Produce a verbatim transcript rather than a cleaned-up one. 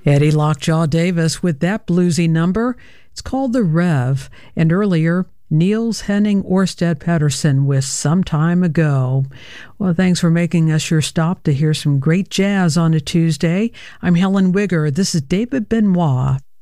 Eddie Lockjaw Davis with that bluesy number. It's called The Rev. And earlier, Niels Henning Orsted Pedersen with Some Time Ago. Well, thanks for making us your stop to hear some great jazz on a Tuesday. I'm Helen Wigger. This is David Benoit.